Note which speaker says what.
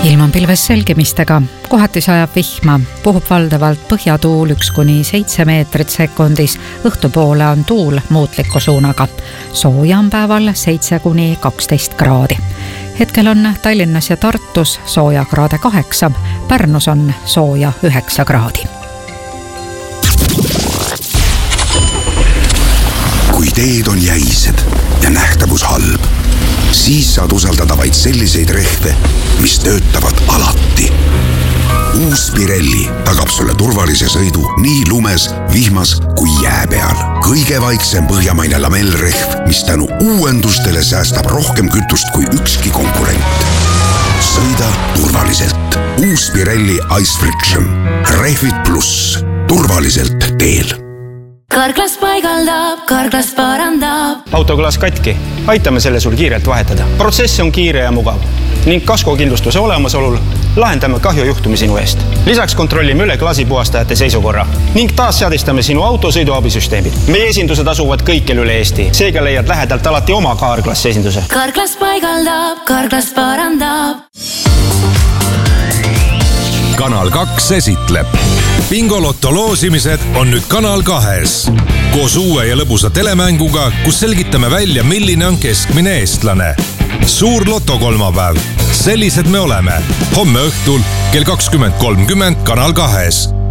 Speaker 1: Ilm on pilves selgimistega, kohati sajab vihma, puhub valdavalt põhjatuul 1–7 meetrit sekundis, õhtupoole on tuul muutliku suunaga. Sooja on päeval 7–12 kraadi. Hetkel on Tallinnas ja Tartus sooja kraade 8, Pärnus on sooja 9 kraadi.
Speaker 2: Kui teed on jäised ja nähtavus halb, siis saad usaldada vaid selliseid rehve, mis töötavad alati. Uus Pirelli tagab sulle turvalise sõidu nii lumes, vihmas kui jää peal. Kõige vaiksem põhjamaine lamellrehv, mis tänu uuendustele säästab rohkem kütust kui ükski konkurent. Sõida turvaliselt. Uus Pirelli Ice Friction. Rehvid pluss. Turvaliselt teel.
Speaker 3: Karklas paigaldab, Karklas parandab.
Speaker 4: Autoklaas katki. Aitame selle sul kiirelt vahetada. Protsess on kiire ja mugav. Ning kaskokindlustuse olemasolul lahendame kahjujuhtumi sinu eest. Lisaks kontrollime üle klaasipuhastajate seisukorra ning taas seadistame sinu auto sõiduabisüsteemid. Meie esindused asuvad kõikjal üle Eesti. Seega leiad lähedalt alati oma Karklas esinduse.
Speaker 3: Karklas paigaldab, Karklas parandab.
Speaker 5: Kanal 2 esitleb. Bingolotto loosimised on nüüd Kanal 2-s. Koos uue ja lõbusa telemänguga, kus selgitame välja, milline on keskmine eestlane. Suur lotokolmapäev. Sellised me oleme. Homme õhtul kell 20.30 Kanal 2-s.